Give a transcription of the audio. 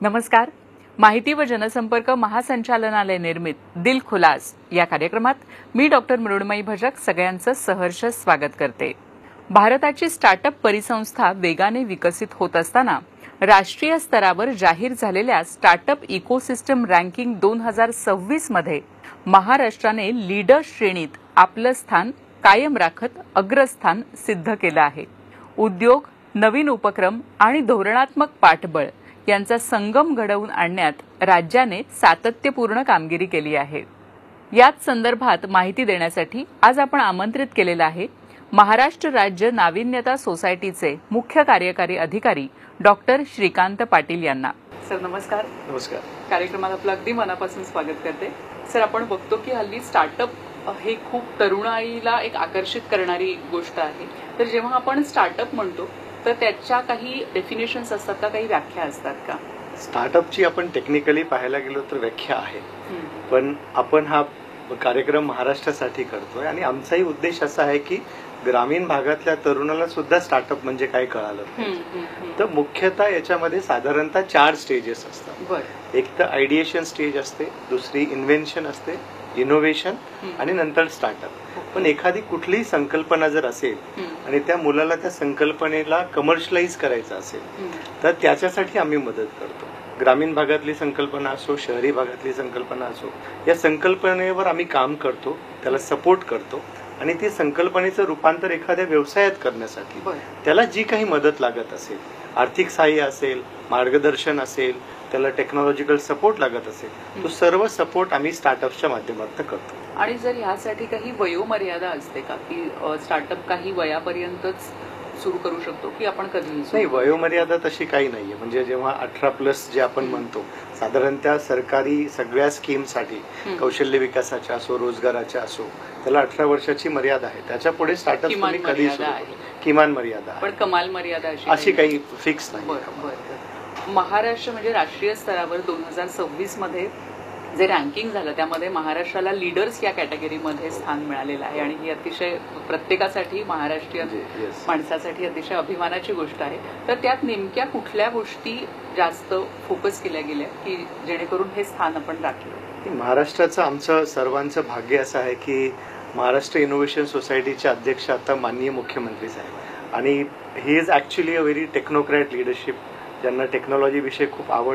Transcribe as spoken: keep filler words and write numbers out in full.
नमस्कार. माहिती व जनसंपर्क महासंचालनालय निर्मित दिल खुलास या कार्यक्रमात मी डॉक्टर मृण्मयी भजक सगळ्यांचं सहर्ष स्वागत करते. भारताची स्टार्टअप परिसंस्था वेगाने विकसित होत असताना राष्ट्रीय स्तरावर जाहीर झालेल्या स्टार्टअप इकोसिस्टम रँकिंग दोन हजार सव्वीस मध्ये महाराष्ट्राने लीडर श्रेणीत आपलं स्थान कायम राखत अग्रस्थान सिद्ध केलं आहे. उद्योग, नवीन उपक्रम आणि धोरणात्मक पाठबळ यांचा संगम घडवून आणण्यात राज्याने सातत्यपूर्ण कामगिरी केली आहे. याच संदर्भात माहिती देण्यासाठी आज आपण आमंत्रित केलेलं आहे महाराष्ट्र राज्य नाविन्यता सोसायटीचे मुख्य कार्यकारी अधिकारी डॉक्टर श्रीकांत पाटील यांना. सर नमस्कार. नमस्कार. कार्यक्रमात आपलं अगदी मनापासून स्वागत करते. सर, आपण बघतो की हल्ली स्टार्टअप हे खूप तरुणाईला एक आकर्षित करणारी गोष्ट आहे. तर जेव्हा आपण स्टार्टअप म्हणतो तर त्याच्या काही डेफिनेशन्स असतात का, काही व्याख्या असतात का? स्टार्टअपची आपण टेक्निकली पाहायला गेलो तर व्याख्या आहे, पण आपण हा कार्यक्रम महाराष्ट्रासाठी करतोय आणि आमचाही उद्देश असा आहे की ग्रामीण भागातल्या तरुणाला सुद्धा स्टार्टअप म्हणजे काय कळालं. तर मुख्यतः याच्यामध्ये साधारणतः चार स्टेजेस असतात. एक तर आयडिएशन स्टेज असते, दुसरी इन्व्हेन्शन असते, इनोव्हेशन आणि नंतर स्टार्टअप. पण एखादी कुठलीही संकल्पना जर असेल आणि त्या मुलाला त्या संकल्पनेला कमर्शियलाइज करायचं असेल तर त्याच्यासाठी आम्ही मदत करतो. ग्रामीण भागातली संकल्पना असो, शहरी भागातली संकल्पना असो, या संकल्पनेवर आम्ही काम करतो, त्याला सपोर्ट करतो आणि ती संकल्पनेचं रूपांतर एखाद्या व्यवसायात करण्यासाठी त्याला जी काही मदत लागत असेल, आर्थिक सहाय्य असेल, मार्गदर्शन असेल, त्याला टेक्नॉलॉजिकल सपोर्ट लागत असेल, तो सर्व सपोर्ट आम्ही स्टार्टअपच्या माध्यमातून करतो. आणि जर यासाठी काही वयोमर्यादा असते का, की स्टार्टअप काही वयापर्यंतच सुरू करू शकतो की आपण कधी? नाही, वयोमर्यादा तशी काही नाहीये. म्हणजे जेव्हा अठरा प्लस जे आपण म्हणतो, साधारणतः सरकारी सगळ्या स्कीमसाठी, कौशल्य विकासाच्या असो, रोजगाराच्या असो, त्याला अठरा वर्षाची मर्यादा आहे. त्याच्या पुढे स्टार्टअप तुम्ही कधी किमान मर्यादा आहे, पण कमाल मर्यादा अशी काही फिक्स नाही. महाराष्ट्र म्हणजे राष्ट्रीय स्तरावर दोन हजार सव्वीस मध्ये जे रँकिंग झालं त्यामध्ये महाराष्ट्राला लीडर्स या कॅटेगरीमध्ये स्थान मिळालेलं आहे आणि ही अतिशय प्रत्येकासाठी, महाराष्ट्रीयन माणसासाठी अतिशय अभिमानाची गोष्ट आहे. तर त्यात नेमक्या कुठल्या गोष्टी जास्त फोकस केल्या गेल्या की जेणेकरून हे स्थान आपण राखलं? महाराष्ट्राचं आमचं सर्वांचं भाग्य असं आहे की महाराष्ट्र इनोव्हेशन सोसायटीचे अध्यक्ष आता माननीय मुख्यमंत्री साहेब, आणि he is actually a very technocrat leadership, ज्यांना टेक्नॉलॉजी विषय खूप आवड